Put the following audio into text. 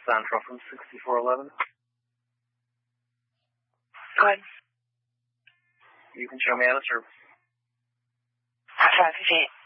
Sandra from 6411. Go ahead. You can show me how to serve. 558.